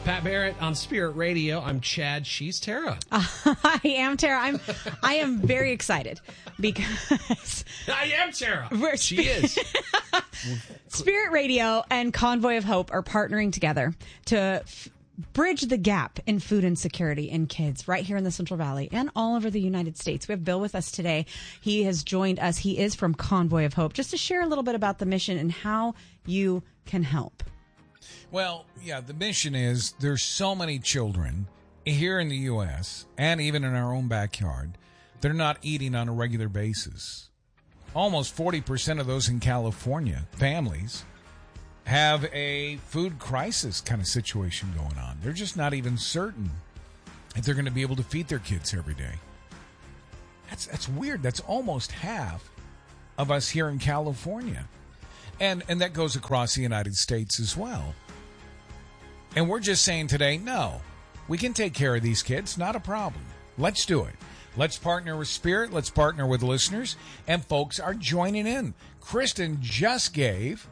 Pat Barrett on Spirit Radio. I'm Chad. She's Tara. I am Tara. I am very excited because I am Tara. She is. Spirit Radio and Convoy of Hope are partnering together to bridge the gap in food insecurity in kids right here in the Central Valley and all over the United States. We have Bill with us today. He has joined us. He is from Convoy of Hope, just to share a little bit about the mission and how you can help. Well, yeah, the mission is there's so many children here in the U.S. and even in our own backyard that are not eating on a regular basis. Almost 40% of those in California, families, have a food crisis kind of situation going on. They're just not even certain if they're going to be able to feed their kids every day. That's weird. That's almost half of us here in California. And that goes across the United States as well. And we're just saying today, no, we can take care of these kids. Not a problem. Let's do it. Let's partner with Spirit. Let's partner with listeners. And folks are joining in. Kristen just gave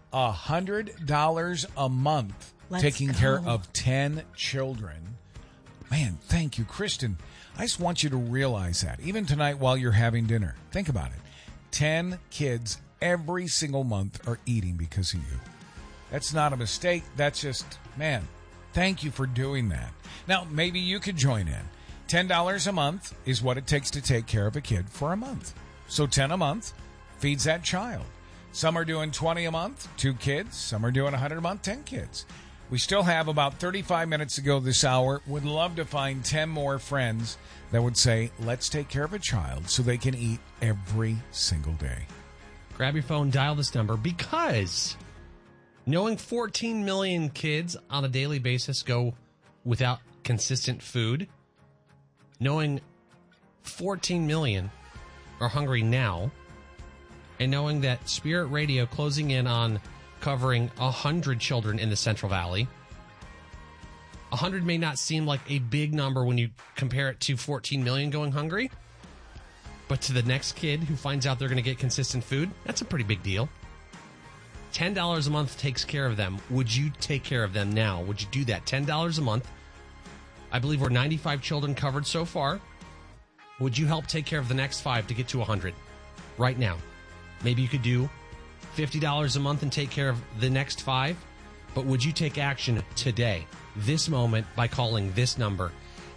$100 a month taking care of 10 children. Man, thank you, Kristen. I just want you to realize that. Even tonight while you're having dinner, think about it. 10 kids every single month are eating because of you. That's not a mistake. That's just, man, thank you for doing that. Now, maybe you could join in. $10 a month is what it takes to take care of a kid for a month. So 10 a month feeds that child. Some are doing 20 a month, 2 kids. Some are doing 100 a month, 10 kids. We still have about 35 minutes to go this hour. Would love to find 10 more friends that would say, let's take care of a child so they can eat every single day. Grab your phone, dial this number, because knowing 14 million kids on a daily basis go without consistent food, knowing 14 million are hungry now, and knowing that Spirit Radio closing in on covering 100 children in the Central Valley. 100 may not seem like a big number when you compare it to 14 million going hungry, but to the next kid who finds out they're going to get consistent food, that's a pretty big deal. $10 a month takes care of them. Would you take care of them now? Would you do that? $10 a month. I believe we're 95 children covered so far. Would you help take care of the next 5 to get to 100 right now? Maybe you could do $50 a month and take care of the next 5. But would you take action today, this moment, by calling this number,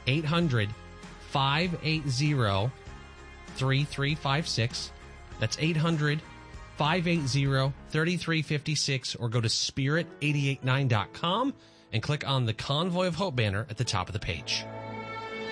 800-580-3356. That's 800-580-3356, or go to spirit889.com and click on the Convoy of Hope banner at the top of the page.